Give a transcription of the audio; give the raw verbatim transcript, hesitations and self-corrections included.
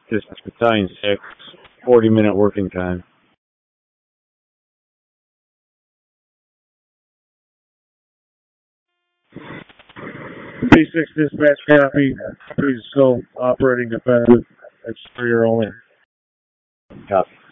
Dispatch Battalion six, forty minute working time. P six Dispatch copy. Please still operating defensive. Exterior only. Copy.